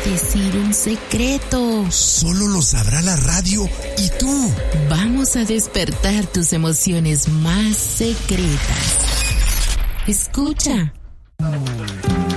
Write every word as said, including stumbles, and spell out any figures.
decir un secreto. Solo lo sabrá la radio y tú. Vamos a despertar tus emociones más secretas. Escucha.